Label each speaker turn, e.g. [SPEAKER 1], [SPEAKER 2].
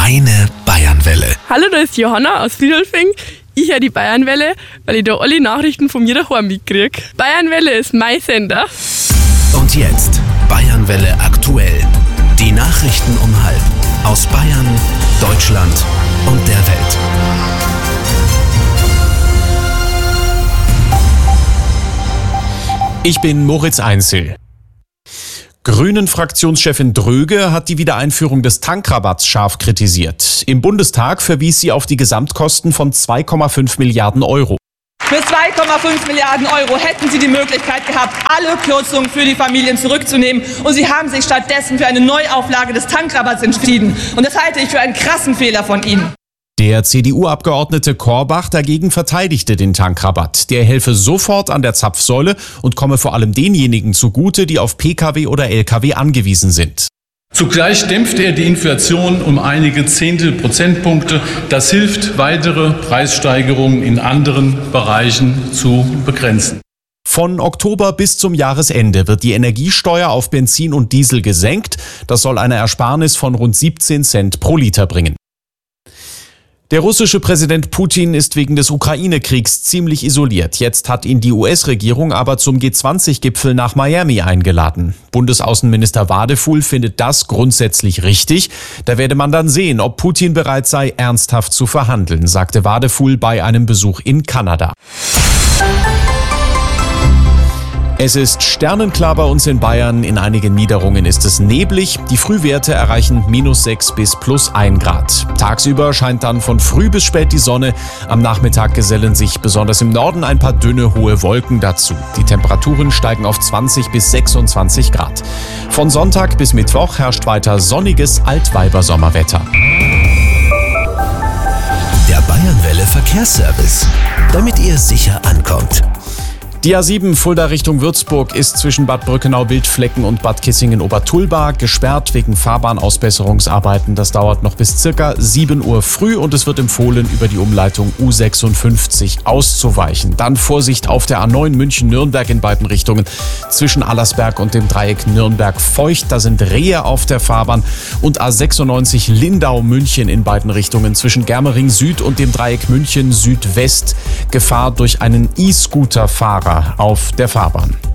[SPEAKER 1] Meine Bayernwelle.
[SPEAKER 2] Hallo, da ist Johanna aus Friedolfing. Ich höre die Bayernwelle, weil ich da alle Nachrichten von mir daheim mitkriege. Bayernwelle ist mein Sender.
[SPEAKER 1] Und jetzt Bayernwelle aktuell. Die Nachrichten um 12:30 aus Bayern, Deutschland und der Welt.
[SPEAKER 3] Ich bin Moritz Einzel. Grünen-Fraktionschefin Dröge hat die Wiedereinführung des Tankrabatts scharf kritisiert. Im Bundestag verwies sie auf die Gesamtkosten von 2,5 Milliarden Euro.
[SPEAKER 4] Für 2,5 Milliarden Euro hätten Sie die Möglichkeit gehabt, alle Kürzungen für die Familien zurückzunehmen. Und Sie haben sich stattdessen für eine Neuauflage des Tankrabatts entschieden. Und das halte ich für einen krassen Fehler von Ihnen.
[SPEAKER 3] Der CDU-Abgeordnete Korbach dagegen verteidigte den Tankrabatt. Der helfe sofort an der Zapfsäule und komme vor allem denjenigen zugute, die auf Pkw oder Lkw angewiesen sind.
[SPEAKER 5] Zugleich dämpft er die Inflation um einige Zehntel-Prozentpunkte. Das hilft, weitere Preissteigerungen in anderen Bereichen zu begrenzen.
[SPEAKER 3] Von Oktober bis zum Jahresende wird die Energiesteuer auf Benzin und Diesel gesenkt. Das soll eine Ersparnis von rund 17 Cent pro Liter bringen. Der russische Präsident Putin ist wegen des Ukraine-Kriegs ziemlich isoliert. Jetzt hat ihn die US-Regierung aber zum G20-Gipfel nach Miami eingeladen. Bundesaußenminister Wadefuhl findet das grundsätzlich richtig. Da werde man dann sehen, ob Putin bereit sei, ernsthaft zu verhandeln, sagte Wadefuhl bei einem Besuch in Kanada. Es ist sternenklar bei uns in Bayern. In einigen Niederungen ist es neblig. Die Frühwerte erreichen -6 bis +1 Grad. Tagsüber scheint dann von früh bis spät die Sonne. Am Nachmittag gesellen sich besonders im Norden ein paar dünne, hohe Wolken dazu. Die Temperaturen steigen auf 20 bis 26 Grad. Von Sonntag bis Mittwoch herrscht weiter sonniges Altweibersommerwetter.
[SPEAKER 1] Der Bayernwelle Verkehrsservice, damit ihr sicher ankommt.
[SPEAKER 3] Die A7 Fulda Richtung Würzburg ist zwischen Bad Brückenau-Wildflecken und Bad Kissingen-Obertulba gesperrt wegen Fahrbahnausbesserungsarbeiten. Das dauert noch bis circa 7 Uhr früh und es wird empfohlen, über die Umleitung U56 auszuweichen. Dann Vorsicht auf der A9 München-Nürnberg in beiden Richtungen. Zwischen Allersberg und dem Dreieck Nürnberg-Feucht, da sind Rehe auf der Fahrbahn. Und A96 Lindau-München in beiden Richtungen. Zwischen Germering Süd und dem Dreieck München Südwest. Gefahr durch einen E-Scooter-Fahrer auf der Fahrbahn.